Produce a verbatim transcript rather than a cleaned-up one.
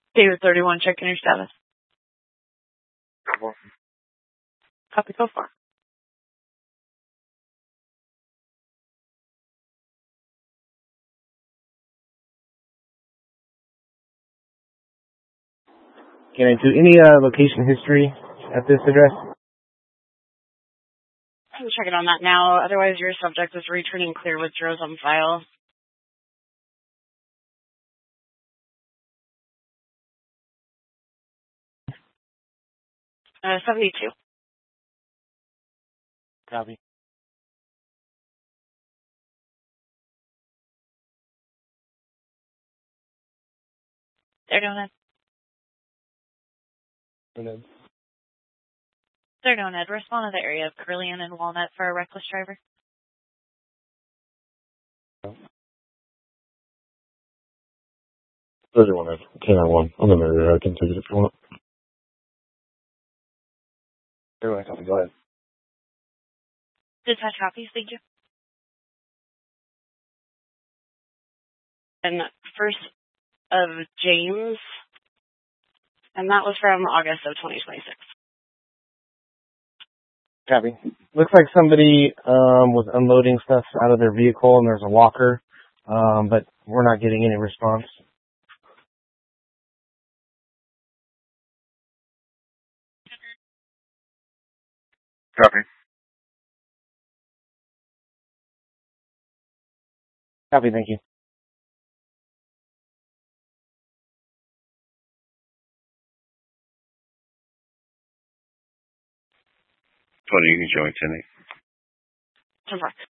David thirty-one, checking your status. Copy, go far. Can I do any uh, location history at this address? I'm checking on that now. Otherwise, your subject is returning clear with Dros on file. Uh, seventy-two. Copy. They're doing it. Okay. They're doing it. Respond to the area of Carillion and Walnut for a reckless driver. thirty-one F, ten I one. I'm in the area. I can take it if you want. Everyone, copy. Go ahead. Dispatch copies, thank you. And first of James, and that was from August of twenty twenty-six. Copy. Looks like somebody um, was unloading stuff out of their vehicle, and there's a locker, um, but we're not getting any response. Copy. Copy, thank you. twenty, you can join ten eight. Correct.